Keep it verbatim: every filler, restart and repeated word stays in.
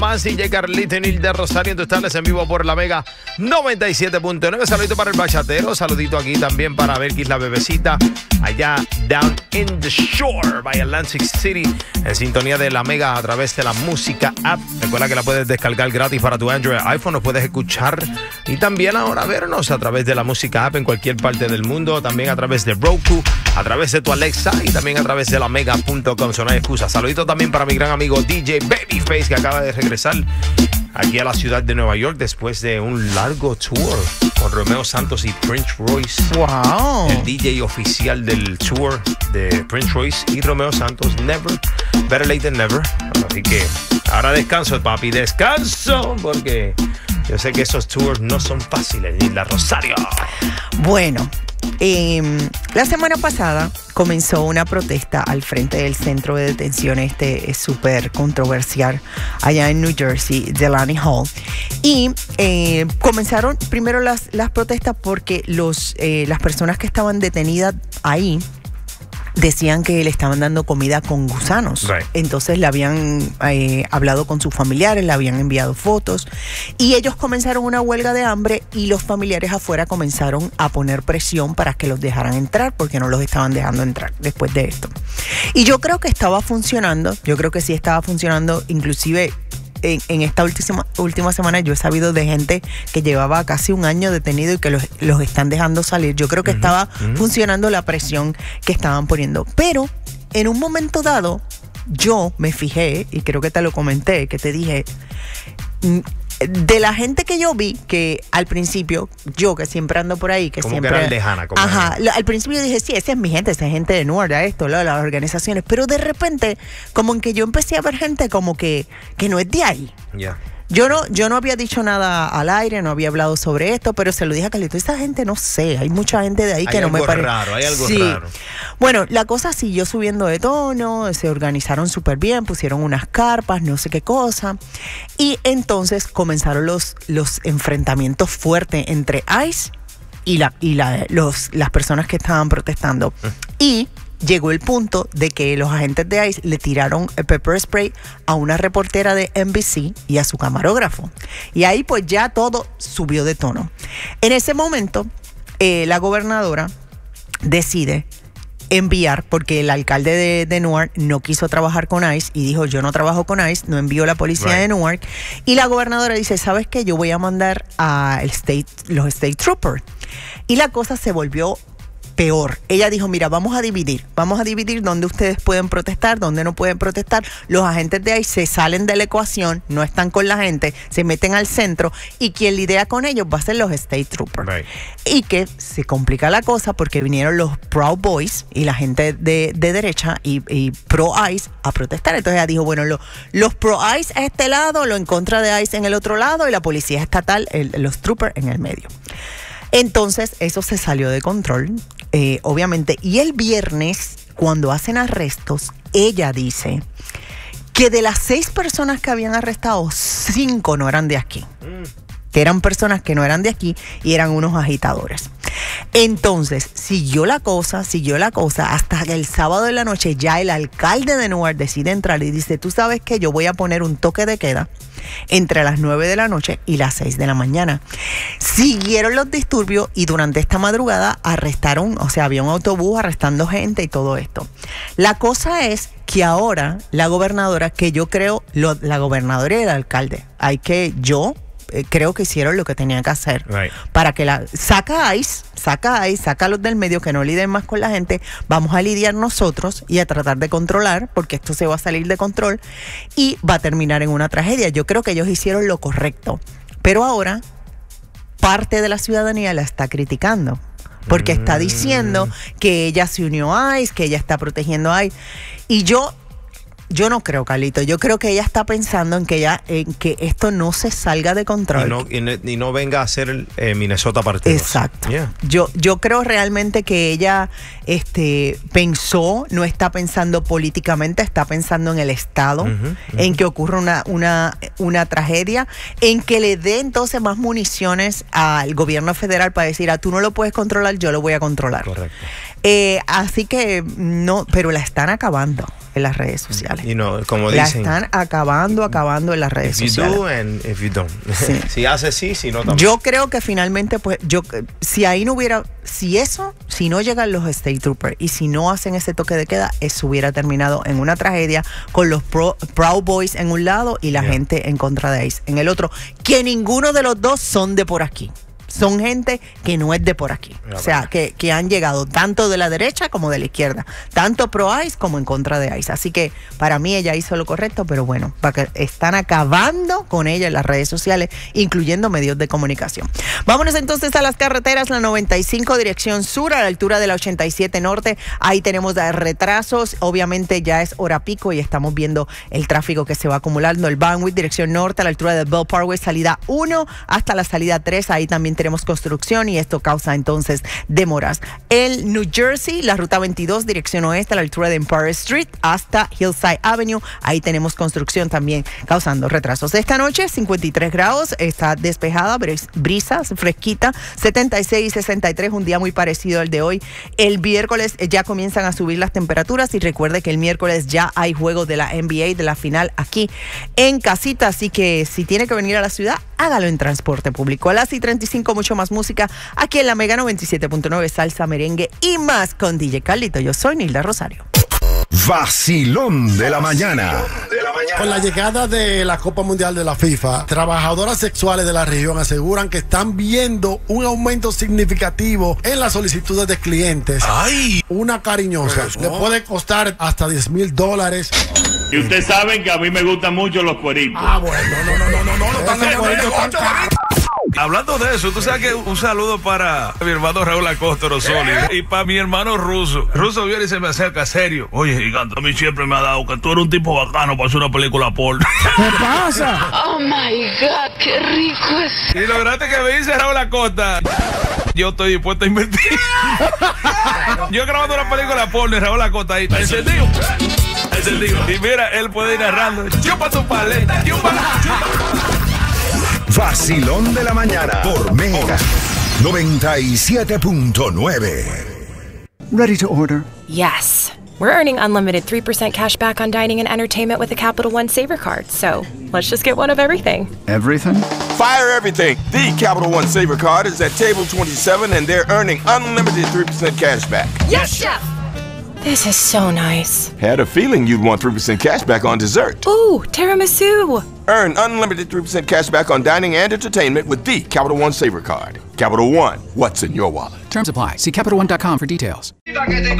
Más D J Carlito y Nil de Rosario en tus tardes en vivo por la Mega noventa y siete punto nueve. Saludito para el bachatero, saludito aquí también para Belkis la bebecita, allá down in the shore by Atlantic City, en sintonía de la Mega a través de la música app. Recuerda que la puedes descargar gratis para tu Android iPhone, nos puedes escuchar y también ahora vernos a través de la música app en cualquier parte del mundo, también a través de Roku, a través de tu Alexa y también a través de la mega punto com. So no hay excusa. Saludito también para mi gran amigo D J Babyface, que acaba de regresar aquí a la ciudad de Nueva York después de un largo tour con Romeo Santos y Prince Royce. Wow. El D J oficial del tour de Prince Royce y Romeo Santos. Never, better late than never. Así que ahora descanso, papi, descanso, porque yo sé que esos tours no son fáciles, ni la Rosario. Bueno, eh, la semana pasada comenzó una protesta al frente del centro de detención este súper controversial allá en New Jersey, Delaney Hall. Y eh, comenzaron primero las, las protestas porque los, eh, las personas que estaban detenidas ahí decían que le estaban dando comida con gusanos. Right. Entonces le habían eh, hablado con sus familiares, le habían enviado fotos y ellos comenzaron una huelga de hambre y los familiares afuera comenzaron a poner presión para que los dejaran entrar porque no los estaban dejando entrar después de esto. Y yo creo que estaba funcionando, yo creo que sí estaba funcionando, inclusive En, en esta última, última semana yo he sabido de gente que llevaba casi un año detenido y que los, los están dejando salir. Yo creo que uh-huh, estaba uh-huh. funcionando la presión que estaban poniendo. Pero en un momento dado yo me fijé, y creo que te lo comenté, que te dije, de la gente que yo vi, que al principio, yo que siempre ando por ahí, que como siempre... que era lejana. Como ajá, era. Al principio dije, sí, esa es mi gente, esa es gente de Newark, esto, lo, las organizaciones, pero de repente, como en que yo empecé a ver gente como que, que no es de ahí. Ya. Yeah. Yo no, yo no había dicho nada al aire, no había hablado sobre esto, pero se lo dije a Carlito. Esta gente no sé, hay mucha gente de ahí hay que no me parece. Hay algo raro, hay algo sí. raro. Bueno, la cosa siguió subiendo de tono, se organizaron súper bien, pusieron unas carpas, no sé qué cosa. Y entonces comenzaron los, los enfrentamientos fuertes entre ICE y, la, y la, los, las personas que estaban protestando. Mm. Y llegó el punto de que los agentes de ICE le tiraron el pepper spray a una reportera de N B C y a su camarógrafo. Y ahí pues ya todo subió de tono. En ese momento, eh, la gobernadora decide enviar, porque el alcalde de, de Newark no quiso trabajar con ICE y dijo, yo no trabajo con ICE, no envío la policía right. de Newark. Y la gobernadora dice, ¿sabes qué? Yo voy a mandar a el state, los state troopers. Y la cosa se volvió peor. Ella dijo, mira, vamos a dividir, vamos a dividir dónde ustedes pueden protestar, dónde no pueden protestar. Los agentes de ahí se salen de la ecuación, no están con la gente, se meten al centro y quien lidia con ellos va a ser los State Troopers. Right. Y que se complica la cosa porque vinieron los Proud Boys y la gente de, de derecha y, y pro ICE a protestar. Entonces ella dijo, bueno, lo, los pro ICE a este lado, lo en contra de ICE en el otro lado y la policía estatal, el, los Troopers en el medio. Entonces, eso se salió de control, eh, obviamente. Y el viernes, cuando hacen arrestos, ella dice que de las seis personas que habían arrestado, cinco no eran de aquí. Que eran personas que no eran de aquí y eran unos agitadores. Entonces, siguió la cosa, siguió la cosa, hasta que el sábado de la noche ya el alcalde de Newark decide entrar y dice, tú sabes que yo voy a poner un toque de queda entre las nueve de la noche y las seis de la mañana. Siguieron los disturbios y durante esta madrugada arrestaron, o sea, había un autobús arrestando gente y todo esto. La cosa es que ahora la gobernadora, que yo creo, lo, la gobernadora y el alcalde, hay que yo... creo que hicieron lo que tenían que hacer right. para que la saca a ICE, saca a ICE, saca a los del medio que no lidien más con la gente, vamos a lidiar nosotros y a tratar de controlar, porque esto se va a salir de control y va a terminar en una tragedia. Yo creo que ellos hicieron lo correcto, pero ahora parte de la ciudadanía la está criticando, porque mm. está diciendo que ella se unió a ICE, que ella está protegiendo a ICE, y yo Yo no creo, Carlito. Yo creo que ella está pensando en que ella, en que esto no se salga de control. Y no, y no, y no venga a ser eh, Minnesota partidos. Exacto. Yeah. Yo, yo creo realmente que ella este, pensó, no está pensando políticamente, está pensando en el Estado, uh-huh, uh-huh. en que ocurra una, una, una tragedia, en que le dé entonces más municiones al gobierno federal para decir, ah, tú no lo puedes controlar, yo lo voy a controlar. Correcto. Eh, así que no, pero la están acabando. en las redes sociales. You know, como la dicen, están acabando, acabando en las redes if you sociales. do and if you don't. Sí. Si hace sí, si no también. Yo creo que finalmente, pues, yo, si ahí no hubiera, si eso, si no llegan los State Troopers y si no hacen ese toque de queda, eso hubiera terminado en una tragedia con los pro, Proud Boys en un lado y la yeah. gente en contra de ICE en el otro, que ninguno de los dos son de por aquí. Son gente que no es de por aquí. O sea, que, que han llegado tanto de la derecha como de la izquierda. Tanto pro ICE como en contra de ICE. Así que para mí ella hizo lo correcto, pero bueno, para que están acabando con ella en las redes sociales, incluyendo medios de comunicación. Vámonos entonces a las carreteras. La noventa y cinco dirección sur, a la altura de la ochenta y siete norte. Ahí tenemos retrasos. Obviamente ya es hora pico y estamos viendo el tráfico que se va acumulando. El Bandwidth, dirección norte, a la altura de Bell Parkway, salida uno hasta la salida tres. Ahí también tenemos construcción y esto causa entonces demoras. El New Jersey, la ruta veintidós, dirección oeste, a la altura de Empire Street hasta Hillside Avenue. Ahí tenemos construcción también causando retrasos. Esta noche, cincuenta y tres grados, está despejada, brisa fresquita, setenta y seis y sesenta y tres, un día muy parecido al de hoy. El miércoles ya comienzan a subir las temperaturas y recuerde que el miércoles ya hay juego de la N B A, de la final aquí en casita, así que si tiene que venir a la ciudad, hágalo en transporte público. A las y treinta y cinco, mucho más música aquí en la Mega noventa y siete punto nueve, salsa, merengue y más con D J Carlito. Yo soy Nilda Rosario. Vacilón de la mañana. Con la llegada de la Copa Mundial de la FIFA, trabajadoras sexuales de la región aseguran que están viendo un aumento significativo en las solicitudes de clientes. ¡Ay! Una cariñosa le puede costar hasta diez mil dólares. Y ustedes saben que a mí me gustan mucho los cueritos. Ah, bueno, no, no, no, no, no, no, están los cueritos tan caros. Hablando de eso, tú sabes que un saludo para mi hermano Raúl Acosta Rosoli y para mi hermano Ruso. Ruso viene y se me acerca serio. Oye, gigante, a mí siempre me ha dado que tú eres un tipo bacano para hacer una película porno. ¿Qué pasa? Oh my God, qué rico es. Y lo grande que me dice Raúl Acosta, yo estoy dispuesto a invertir. Yo grabando una película porno y Raúl Acosta ahí, encendido. Encendido. Y mira, él puede ir narrando. Chupa tu paleta, chupa la. Vacilón de la mañana por Mega noventa y siete punto nueve. Ready to order? Yes. We're earning unlimited three percent cash back on dining and entertainment with a Capital One Saver card. So let's just get one of everything. Everything? Fire everything. The Capital One Saver card is at table twenty-seven and they're earning unlimited three percent cash back. Yes, Chef! This is so nice. Had a feeling you'd want three percent cash back on dessert. Ooh, tiramisu. Earn unlimited three percent cash back on dining and entertainment with the Capital One Saver card. Capital One, what's in your wallet? Terms apply. See Capital One dot com for details.